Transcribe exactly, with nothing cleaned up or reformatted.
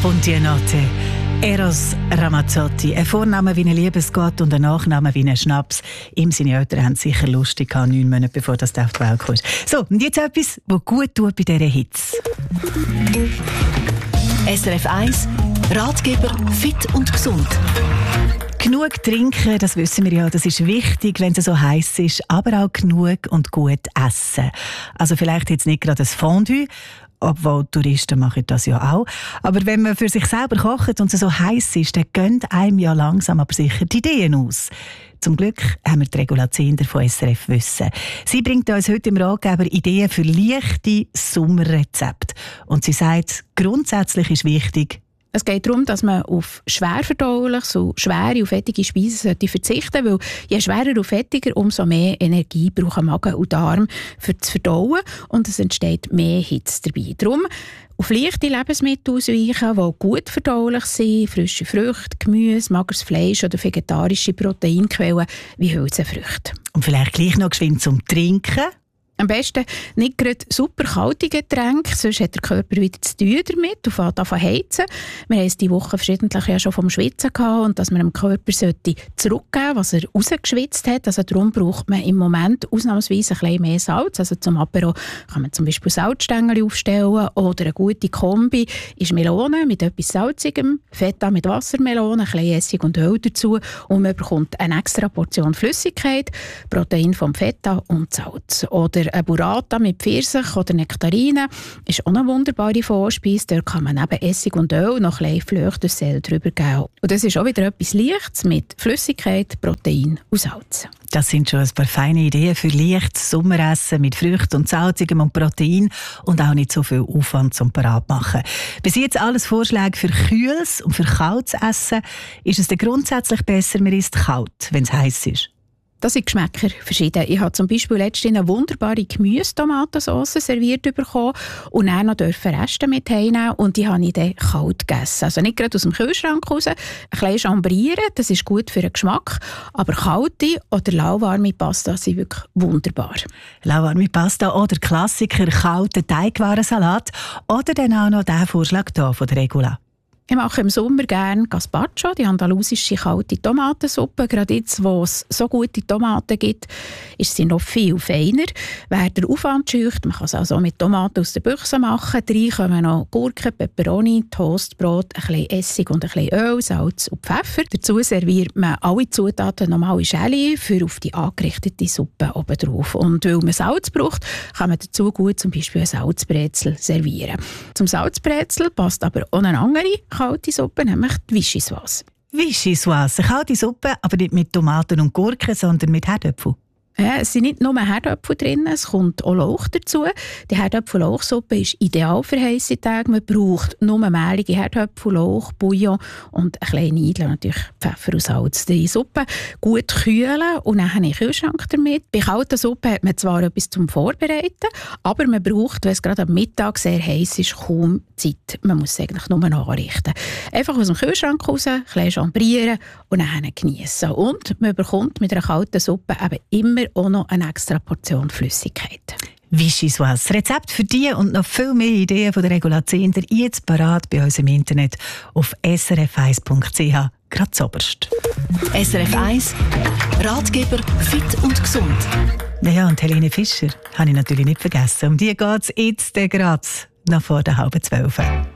Buonanotte. Eros Ramazzotti. Ein Vorname wie ein Liebesgott und ein Nachname wie ein Schnaps. Ihm seine Eltern haben sicher lustig gehabt, neun Monate bevor das auf die Welt kam. So, und jetzt etwas, was gut tut bei dieser Hitze. S R F eins Ratgeber fit und gesund. Genug trinken, das wissen wir ja, das ist wichtig, wenn es so heiß ist, aber auch genug und gut essen. Also vielleicht jetzt nicht gerade ein Fondue, obwohl Touristen machen das ja auch. Aber wenn man für sich selber kocht und es so heiß ist, dann gehen einem ja langsam aber sicher die Ideen aus. Zum Glück haben wir die Regula Zehnder von S R F Wissen. Sie bringt uns heute im Ratgeber Ideen für leichte Sommerrezepte. Und sie sagt, grundsätzlich ist wichtig, es geht darum, dass man auf schwerverdauliche, so schwere und fettige Speisen verzichten sollte, weil je schwerer und fettiger, umso mehr Energie brauchen Magen und Darm für das Verdauen und es entsteht mehr Hitze dabei. Darum auf leichte Lebensmittel ausweichen, die gut verdaulich sind, frische Früchte, Gemüse, mageres Fleisch oder vegetarische Proteinquellen wie Hülsenfrüchte. Und vielleicht gleich noch geschwind zum Trinken. Am besten nicht gerade super kalte Getränke, sonst hat der Körper wieder zu tun damit und fängt an zu heizen. Wir haben es diese Woche verschiedentlich ja schon vom Schwitzen gehabt und dass man dem Körper zurückgeben sollte, was er rausgeschwitzt hat. Also darum braucht man im Moment ausnahmsweise ein bisschen mehr Salz. Also zum Apero kann man zum Beispiel Salzstängel aufstellen oder eine gute Kombi ist Melone mit etwas Salzigem, Feta mit Wassermelone, ein bisschen Essig und Öl dazu und man bekommt eine extra Portion Flüssigkeit, Protein vom Feta und Salz. Oder eine Burrata mit Pfirsich oder Nektarinen ist auch eine wunderbare Vorspeise. Dort kann man neben Essig und Öl noch ein bisschen Flöchtensel drüber geben. Und das ist auch wieder etwas Leichtes mit Flüssigkeit, Protein und Salz. Das sind schon ein paar feine Ideen für leichtes Sommeressen mit Früchten und Salzigem und Protein und auch nicht so viel Aufwand zum parat machen. Bis jetzt alles Vorschläge für kühles und für kaltes Essen. Ist es dann grundsätzlich besser, man isst kalt, wenn es heiß ist? Das sind Geschmäcker verschieden. Ich habe zum Beispiel letztens eine wunderbare Gemüse-Tomatensauce serviert bekommen und dann noch Reste mit heimnehmen und die habe ich dann kalt gegessen. Also nicht gerade aus dem Kühlschrank raus, ein bisschen chambrieren, das ist gut für den Geschmack, aber kalte oder lauwarme Pasta sind wirklich wunderbar. Lauwarme Pasta oder Klassiker, kalter Teigwarensalat oder dann auch noch der Vorschlag hier von der Regula. Ich mache im Sommer gerne Gazpacho, die andalusische kalte Tomatensuppe. Gerade jetzt, wo es so gute Tomaten gibt, ist sie noch viel feiner. Wer den Aufwand scheucht, man kann es also mit Tomaten aus der Büchse machen. Rein kommen noch Gurken, Peperoni, Toastbrot, ein bisschen Essig und ein bisschen Öl, Salz und Pfeffer. Dazu serviert man alle Zutaten normal in Schälchen für auf die angerichtete Suppe oben drauf. Und weil man Salz braucht, kann man dazu gut zum Beispiel ein Salzbrezel servieren. Zum Salzbrezel passt aber auch eine andere kalte Suppe, nämlich die Vichyssoise. Vichyssoise, eine kalte Suppe, aber nicht mit Tomaten und Gurken, sondern mit Herdöpfeln. Ja, es sind nicht nur Herdöpfel drin, es kommt auch Lauch dazu. Die Herdöpfel-Lauchsuppe ist ideal für heisse Tage. Man braucht nur mehlige Herdöpfel, Lauch, Bouillon und ein kleines Eidel, natürlich Pfeffer und Salz. Die Suppe gut kühlen und dann in den Kühlschrank damit. Bei kalter Suppe hat man zwar etwas zum Vorbereiten, aber man braucht, wenn es gerade am Mittag sehr heiß ist, kaum Zeit. Man muss es eigentlich nur anrichten. Einfach aus dem Kühlschrank raus, ein bisschen chambrieren und dann geniessen. Und man bekommt mit einer kalten Suppe eben immer auch noch eine extra Portion Flüssigkeit. Vichyssoise. Das Rezept für die und noch viel mehr Ideen von der Regula Zehnder jetzt parat bei uns im Internet auf s r f eins punkt c h. Gerade zoberst. S R F eins Ratgeber fit und gesund. Ja, und Helene Fischer habe ich natürlich nicht vergessen. Um die geht es jetzt gerade noch vor der halben Zwölf.